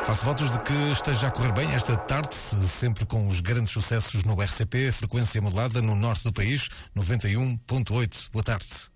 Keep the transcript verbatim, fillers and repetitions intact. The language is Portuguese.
Faço votos de que esteja a correr bem esta tarde, sempre com os grandes sucessos no R C P, frequência modulada no norte do país, noventa e um ponto oito. Boa tarde.